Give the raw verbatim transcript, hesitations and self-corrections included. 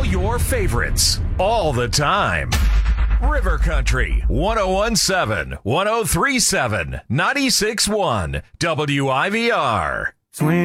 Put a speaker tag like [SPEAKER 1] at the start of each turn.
[SPEAKER 1] all your favorites, all the time. River Country, one oh one seven, one oh three seven, ninety-six one, W I V R.
[SPEAKER 2] Swing.